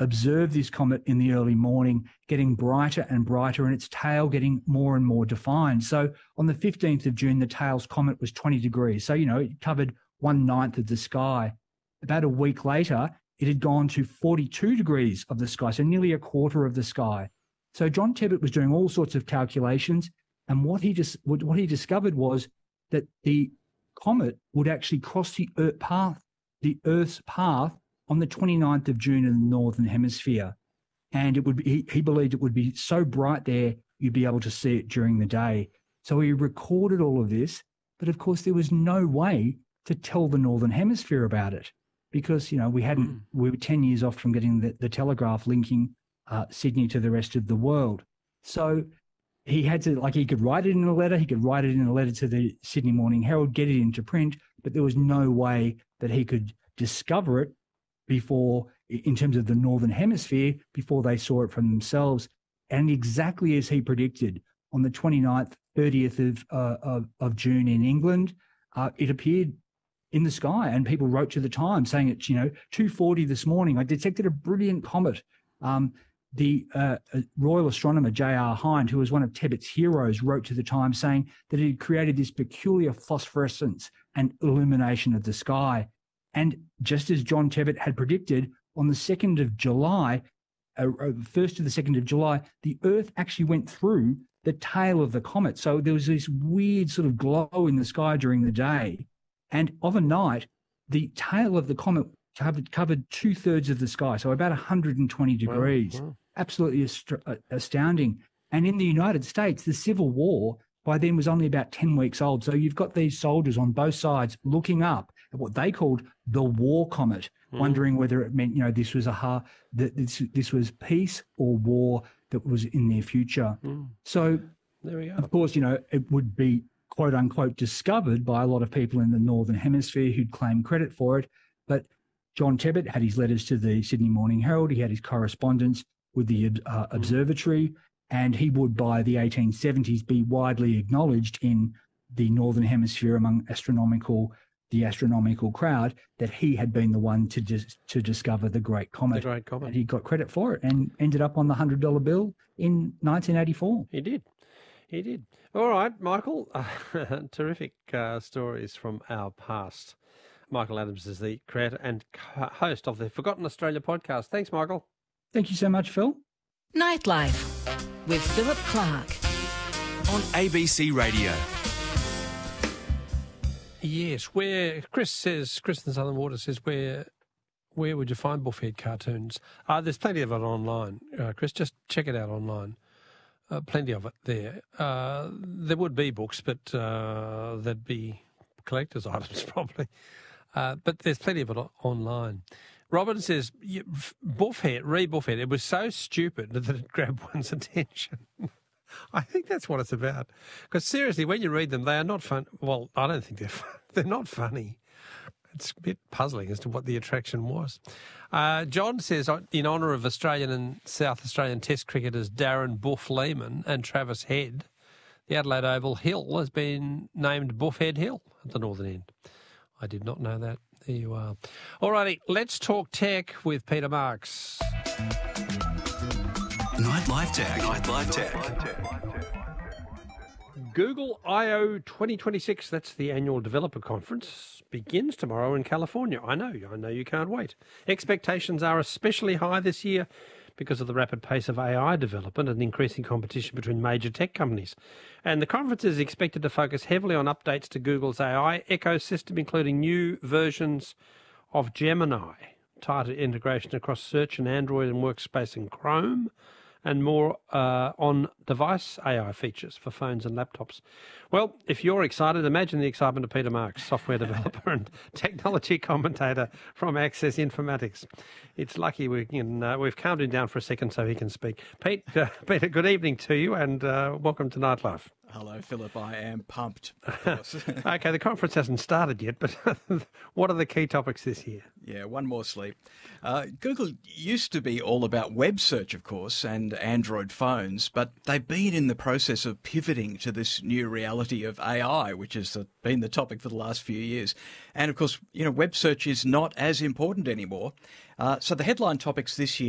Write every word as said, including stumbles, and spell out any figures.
observed this comet in the early morning, getting brighter and brighter, and its tail getting more and more defined. So on the fifteenth of June, the tail's comet was twenty degrees. So, you know, it covered one ninth of the sky. About a week later, it had gone to forty-two degrees of the sky, so nearly a quarter of the sky. So John Tebbutt was doing all sorts of calculations, and what he just what he discovered was that the comet would actually cross the Earth path, the Earth's path on the twenty-ninth of June in the Northern Hemisphere. And it would be, he, he believed it would be so bright there, you'd be able to see it during the day. So he recorded all of this, but of course there was no way to tell the Northern Hemisphere about it because, you know, we hadn't, mm. we were ten years off from getting the, the telegraph linking uh, Sydney to the rest of the world. So he had to, like, he could write it in a letter, he could write it in a letter to the Sydney Morning Herald, get it into print, but there was no way that he could discover it before, in terms of the Northern Hemisphere, before they saw it from themselves. And exactly as he predicted, on the twenty-ninth, thirtieth of, uh, of, of June in England, uh, it appeared in the sky, and people wrote to the Times saying it's, you know, two forty this morning, I detected a brilliant comet. Um, the uh, Royal astronomer J R Hind, who was one of Tebbutt's heroes, wrote to the Times saying that it had created this peculiar phosphorescence and illumination of the sky. And just as John Tebbutt had predicted, on the second of July, uh, first to the second of July, the Earth actually went through the tail of the comet. So there was this weird sort of glow in the sky during the day. And overnight, the tail of the comet covered, covered two-thirds of the sky, so about one hundred twenty degrees. Wow, wow. Absolutely ast- astounding. And in the United States, the Civil War by then was only about ten weeks old. So you've got these soldiers on both sides looking up at what they called the war comet, mm. wondering whether it meant, you know, this was a ha- that this this was peace or war that was in their future. Mm. So, there we go. Of course, you know, it would be quote unquote discovered by a lot of people in the Northern Hemisphere who'd claim credit for it. But John Tebbutt had his letters to the Sydney Morning Herald. He had his correspondence with the uh, observatory, and he would, by the eighteen seventies, be widely acknowledged in the Northern Hemisphere among astronomical, the astronomical crowd, that he had been the one to dis- to discover the Great Comet. The Great Comet. And he got credit for it and ended up on the one hundred dollar bill in nineteen eighty-four. He did. He did. All right, Michael. Uh, terrific uh, stories from our past. Michael Adams is the creator and host of the Forgotten Australia podcast. Thanks, Michael. Thank you so much, Phil. Nightlife with Philip Clark on A B C Radio. Yes, where Chris says, Chris in Southern Water says, where where would you find Buffhead cartoons? Uh, there's plenty of it online, uh, Chris. Just check it out online. Uh, plenty of it there. Uh, there would be books, but uh, there'd be collector's items probably. Uh, but there's plenty of it online. Robin says, Buffhead, re-Buffhead, it was so stupid that it grabbed one's attention. I think that's what it's about. Because seriously, when you read them, they are not fun. Well, I don't think they're fun. They're not funny. It's a bit puzzling as to what the attraction was. Uh, John says, in honour of Australian and South Australian Test cricketers Darren Buff Lehman and Travis Head, the Adelaide Oval Hill has been named Buffhead Hill at the northern end. I did not know that. There you are. All righty, let's talk tech with Peter Marks. Nightlife Tech. Nightlife Tech. Google I O twenty twenty-six, that's the annual developer conference, begins tomorrow in California. I know, I know you can't wait. Expectations are especially high this year because of the rapid pace of A I development and increasing competition between major tech companies. And the conference is expected to focus heavily on updates to Google's A I ecosystem, including new versions of Gemini, tighter integration across Search and Android and Workspace and Chrome, and more uh, on-device A I features for phones and laptops. Well, if you're excited, imagine the excitement of Peter Marks, software developer and technology commentator from Access Informatics. It's lucky we can, uh, we've calmed him down for a second so he can speak. Pete, uh, Peter, good evening to you and uh, welcome to Nightlife. Hello, Philip. I am pumped, of course. Okay, the conference hasn't started yet, but what are the key topics this year? Yeah, one more sleep. Uh, Google used to be all about web search, of course, and Android phones, but they've been in the process of pivoting to this new reality of A I, which has been the topic for the last few years. And, of course, you know, web search is not as important anymore. Uh, so the headline topics this year